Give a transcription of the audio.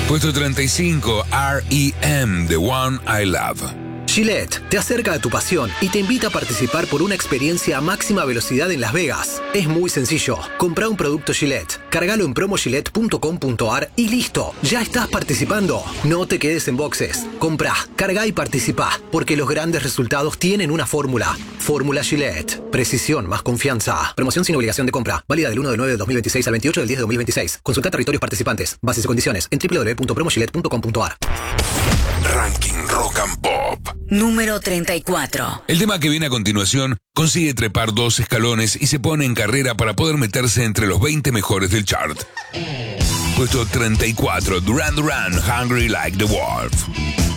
Puesto 35, R.E.M. The One I Love. Gillette te acerca a tu pasión y te invita a participar por una experiencia a máxima velocidad en Las Vegas. Es muy sencillo. Comprá un producto Gillette, cargalo en promogillette.com.ar y listo. Ya estás participando. No te quedes en boxes. Comprá, cargá y participá, porque los grandes resultados tienen una fórmula. Fórmula Gillette. Precisión más confianza. Promoción sin obligación de compra. Válida del 1 de 9 de 2026 al 28 del 10 de 2026. Consulta territorios participantes. Bases y condiciones en www.promogillette.com.ar. Ranking Rock and Pop. Número 34. El tema que viene a continuación consigue trepar 2 escalones y se pone en carrera para poder meterse entre los 20 mejores del chart. Puesto 34, Duran Duran, Hungry Like the Wolf.